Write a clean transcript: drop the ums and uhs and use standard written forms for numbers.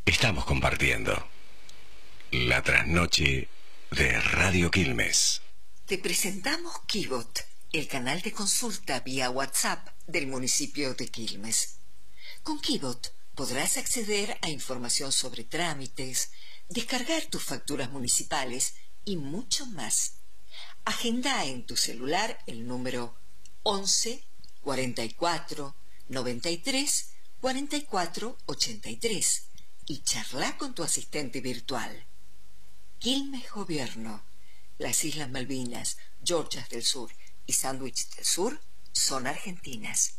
Estamos compartiendo la trasnoche de Radio Quilmes. Te presentamos Kibot, el canal de consulta vía WhatsApp del municipio de Quilmes. Con Kibot podrás acceder a información sobre trámites, descargar tus facturas municipales y mucho más. Agenda en tu celular el número 11 44 93 44 83 y charla con tu asistente virtual. Quilmes Gobierno. Las Islas Malvinas, Georgias del Sur y Sandwich del Sur son argentinas.